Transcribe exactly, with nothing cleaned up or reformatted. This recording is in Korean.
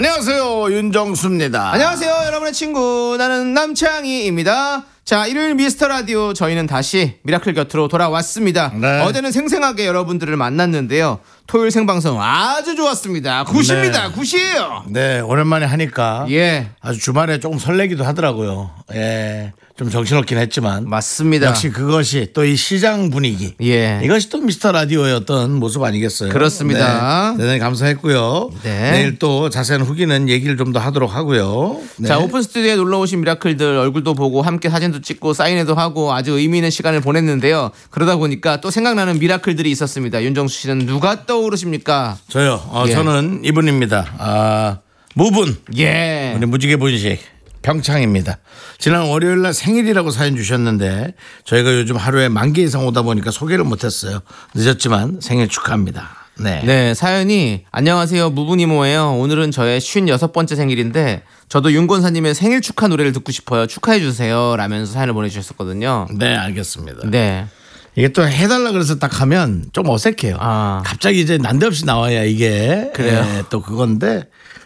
안녕하세요, 윤정수입니다. 안녕하세요, 여러분의 친구 나는 남창희입니다. 자, 일요일 미스터 라디오 저희는 다시 미라클 곁으로 돌아왔습니다. 네. 어제는 생생하게 여러분들을 만났는데요. 토요일 생방송 아주 좋았습니다. 굿입니다. 네. 굿이에요. 네, 오랜만에 하니까 예, 아주 주말에 조금 설레기도 하더라고요. 예, 좀 정신없긴 했지만 맞습니다. 역시 그것이 또 이 시장 분위기, 예, 이것이 또 미스터 라디오의 어떤 모습 아니겠어요? 그렇습니다. 네, 대단히 감사했고요. 네. 내일 또 자세한 후기는 얘기를 좀 더 하도록 하고요. 네. 자, 오픈 스튜디오에 놀러 오신 미라클들 얼굴도 보고 함께 사진도 찍고 사인회도 하고 아주 의미 있는 시간을 보냈는데요. 그러다 보니까 또 생각나는 미라클들이 있었습니다. 윤정수 씨는 누가 떠오르십니까? 저요. 어, 예. 저는 이분입니다. 아, 무분. 예. 우리 무지개 분식 평창입니다. 지난 월요일 날 생일이라고 사연 주셨는데 저희가 요즘 하루에 만 개 이상 오다 보니까 소개를 못했어요. 늦었지만 생일 축하합니다. 네. 네, 사연이 안녕하세요, 무부니모예요. 오늘은 저의 쉰여섯 번째 생일인데 저도 윤권사님의 생일 축하 노래를 듣고 싶어요. 축하해 주세요 라면서 사연을 보내주셨었거든요. 네, 알겠습니다. 네. 이게 또 해달라 그래서 딱 하면 좀 어색해요. 아. 갑자기 이제 난데없이 나와야 이게 그래요? 예, 또 그건데